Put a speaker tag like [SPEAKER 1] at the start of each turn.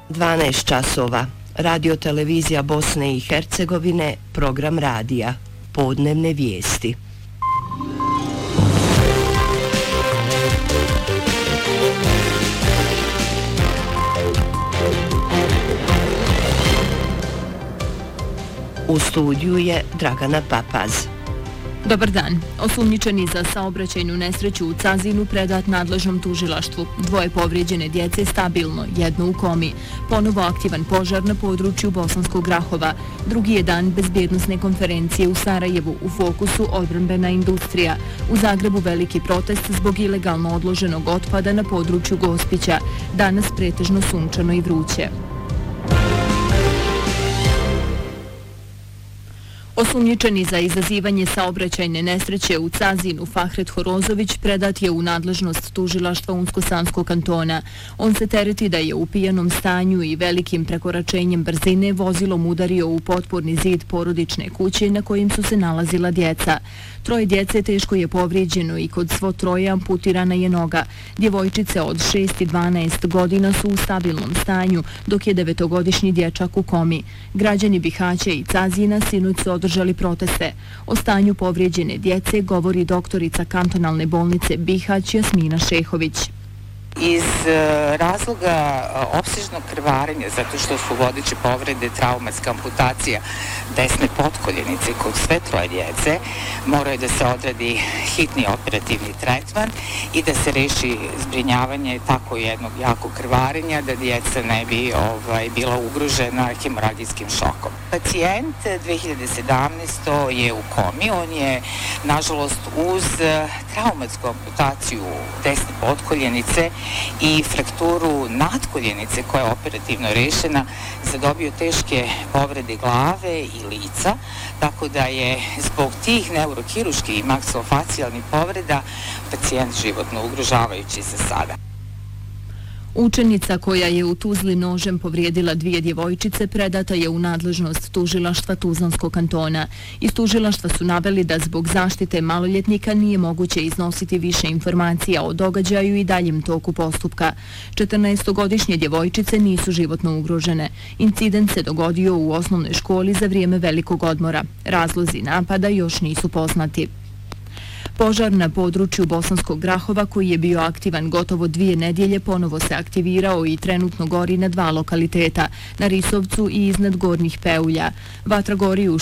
[SPEAKER 1] 12 časova. Radio televizija Bosne i Hercegovine, program radija, podnevne vijesti. U studiju je Dragana Papaz.
[SPEAKER 2] Dobar dan. Osumnjičeni za saobraćajnu nesreću u Cazinu predat nadležnom tužilaštvu. 2 povrijeđene djece stabilno, 1 u komi. Ponovo aktivan požar na području Bosanskog Grahova. Drugi je dan bezbjednosne konferencije u Sarajevu, u fokusu odbrambena industrija. U Zagrebu veliki protest zbog ilegalno odloženog otpada na području Gospića. Danas pretežno sunčano i vruće. Osumnjičeni za izazivanje saobraćajne nesreće u Cazinu Fahret Horozović predat je u nadležnost tužilaštva Unsko-Sanskog kantona. On se tereti da je u pijanom stanju i velikim prekoračenjem brzine vozilom udario u potporni zid porodične kuće na kojim su se nalazila djeca. 3 djece teško je povrijeđeno i kod svo 3 amputirana je noga. Djevojčice od 6 i 12 godina su u stabilnom stanju, dok je 9-godišnji dječak u komi. Građani Bihaća i Cazina sinoć su održali proteste. O stanju povrijeđene djece govori doktorica kantonalne bolnice Bihać Jasmina Šehović.
[SPEAKER 3] Iz razloga opsežnog krvarenja, zato što su vodeće povrede traumatska amputacija desne potkoljenice kod sve 3 djece, moraju da se odradi hitni operativni tretman i da se reši zbrinjavanje tako jednog jakog krvarenja da djeca ne bi bila ugrožena hemoragijskim šokom. Pacijent 2017. je u komi, on je nažalost uz traumatsku amputaciju desne potkoljenice i frakturu nadkoljenice koja je operativno rešena, zadobio teške povrede glave i lica, tako da je zbog tih neurohiruških i maksilofacijalnih povreda pacijent životno ugrožavajući za sada.
[SPEAKER 2] Učenica koja je u Tuzli nožem povrijedila 2 djevojčice predata je u nadležnost tužilaštva Tuzlanskog kantona. Iz tužilaštva su naveli da zbog zaštite maloljetnika nije moguće iznositi više informacija o događaju i daljem toku postupka. 14-godišnje djevojčice nisu životno ugrožene. Incident se dogodio u osnovnoj školi za vrijeme velikog odmora. Razlozi napada još nisu poznati. Požar na području Bosanskog Grahova, koji je bio aktivan gotovo 2 nedjelje, ponovo se aktivirao i trenutno gori na 2 lokaliteta, na Risovcu i iznad Gornjih Peulja. Vatra gori u